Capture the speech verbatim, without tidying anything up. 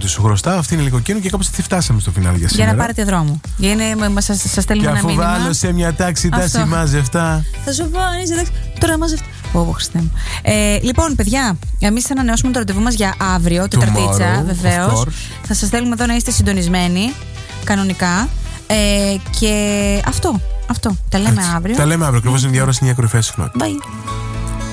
σου χρωστάω, αυτή είναι λίγο κίνο και κάπως έτσι φτάσαμε στο φινάλι για σήμερα. Για να πάρετε δρόμο. Για να σας στέλνουμε ένα μήνυμα. Και αφού βάλω σε μια τάξη τα σημάζευτα. Θα σου πω, αν είσαι εντάξει. Τώρα μαζεύτα. Ω, Χριστέ μου. Ε, λοιπόν, παιδιά, εμείς θα ανανεώσουμε το ραντεβού μας για αύριο, Τεταρτίτσα, βεβαίως. Θα σας θέλουμε εδώ να είστε συντονισμένοι, κανονικά. Ε, και αυτό, αυτό. Τα λέμε αύριο. Τα λέμε αύριο, ακριβώς είναι διάφορα στην κορυφαία συχνότητα. Bye.